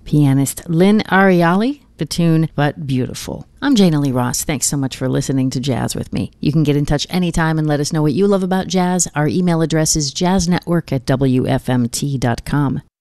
pianist Lynn Ariali. The tune, But Beautiful. I'm Jana Lee Ross. Thanks so much for listening to Jazz with me. You can get in touch anytime and let us know what you love about jazz. Our email address is jazznetwork@wfmt.com.